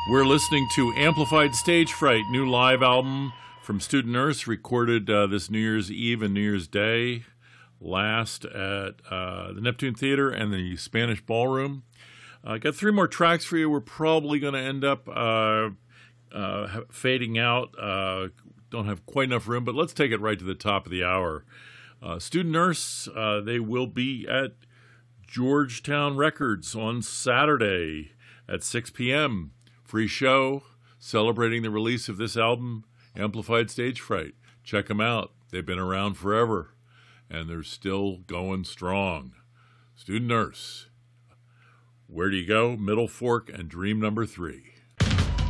We're listening to Amplified Stage Fright, new live album from Student Nurse, recorded this New Year's Eve and New Year's Day, last at the Neptune Theater and the Spanish Ballroom. I got 3 more tracks for you. We're probably going to end up fading out. Don't have quite enough room, but let's take it right to the top of the hour. Student Nurse, they will be at Georgetown Records on Saturday at 6 p.m. Free show celebrating the release of this album, Amplified Stage Fright. Check them out. They've been around forever, and they're still going strong. Student Nurse. Where do you go? Middle Fork and Dream Number 3.